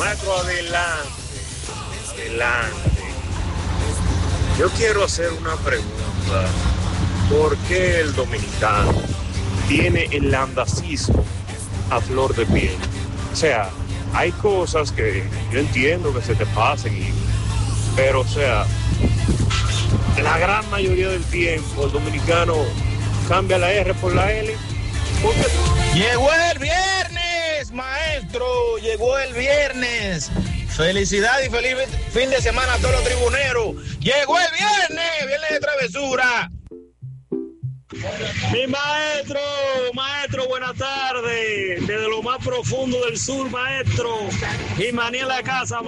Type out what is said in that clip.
Maestro, adelante. Yo quiero hacer una pregunta. ¿Por qué el dominicano tiene el landacismo a flor de piel? O sea, hay cosas que yo entiendo que se te pasen, pero o sea, la gran mayoría del tiempo el dominicano cambia la R por la L. Llegó el viernes, maestro, llegó el viernes. Felicidad y feliz fin de semana a todos los tribuneros. Llegó el viernes de travesura. Mi maestro, buenas tardes. Desde lo más profundo del sur, maestro. Y maní en la casa,